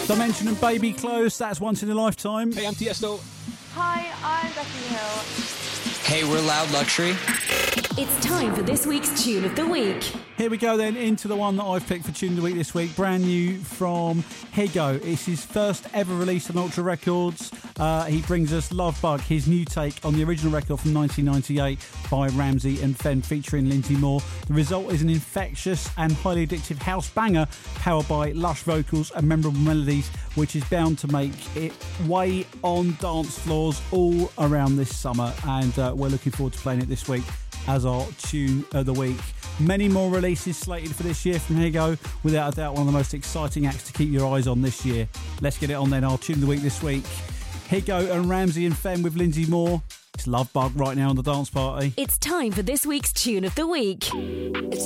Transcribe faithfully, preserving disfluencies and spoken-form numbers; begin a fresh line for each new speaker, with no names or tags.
Dimension and Baby Clothes, that's Once in a Lifetime.
Hey, I'm Tiesto.
Hi, I'm Becky Hill.
Hey, we're Loud Luxury.
It's time for this week's Tune of the Week.
Here we go then into the one that I've picked for Tune of the Week this week. Brand new from Higo. It's his first ever release on Ultra Records. Uh, he brings us Love Bug, his new take on the original record from nineteen ninety-eight by Ramsey and Fenn featuring Lindsay Moore. The result is an infectious and highly addictive house banger powered by lush vocals and memorable melodies, which is bound to make it way on dance floors all around this summer. And uh, we're looking forward to playing it this week as our Tune of the Week. Many more releases slated for this year from Higo. Without a doubt, one of the most exciting acts to keep your eyes on this year. Let's get it on then. Our Tune of the Week this week. Higo and Ramsey and Fenn with Lindsay Moore. It's Love Bug right now on the dance party.
It's time for this week's Tune of the Week.
It's